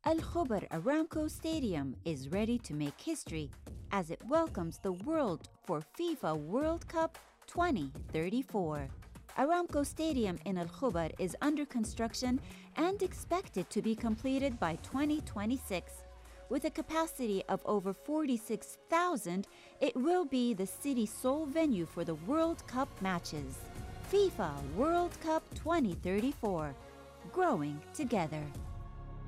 Al Khobar Aramco Stadium is ready to make history as it welcomes the world for FIFA World Cup 2034. Aramco Stadium in Al Khobar is under construction and expected to be completed by 2026. With a capacity of over 46,000, it will be the city's sole venue for the World Cup matches. FIFA World Cup 2034. Growing together.